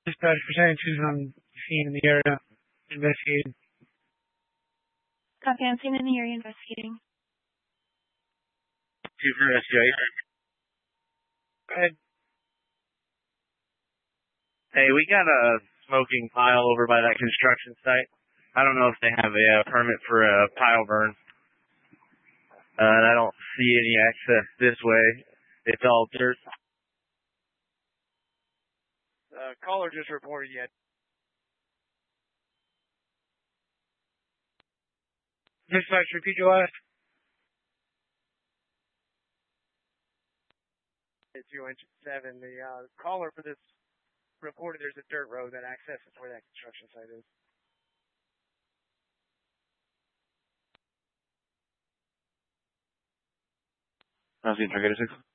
Dispatch percentages on scene in the area investigating. Copy, I'm seen in the area investigating. 2 for SJ. Go ahead. Hey, we got a smoking pile over by that construction site. I don't know if they have a permit for a pile burn. And I don't see any access this way. It's all dirt. Caller just reported yet. Dispatch, repeat your last. It's 207. The caller for this reported there's a dirt road that accesses where that construction site is. I'll see if I get a 6.